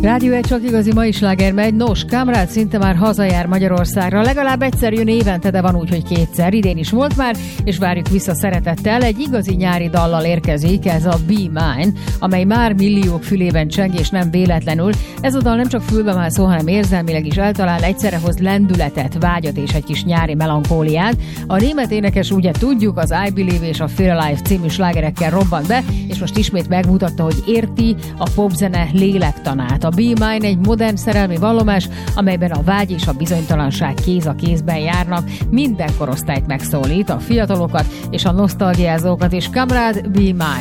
Rádió egy csak igazi mai sláger megy. Nos, Kamrád szinte már hazajár Magyarországra. Legalább egyszer jön évente, de van úgy, hogy kétszer. Idén is volt már, és várjuk vissza szeretettel. Egy igazi nyári dallal érkezik, ez a Be Mine, amely már milliók fülében cseng, és nem véletlenül. Ez a dal nem csak fülbemászó, hanem érzelmileg is eltalál, egyszerre hoz lendületet, vágyat és egy kis nyári melankóliát. A német énekes, ugye tudjuk, az I Believe és a Feel Alive című slágerekkel robbant be, és most ismét megmutatta, hogy érti a popzene lélektanát. A Be Mine egy modern szerelmi vallomás, amelyben a vágy és a bizonytalanság kéz a kézben járnak, minden korosztályt megszólít, a fiatalokat és a nosztalgiázókat, és Kamrád, Be Mine.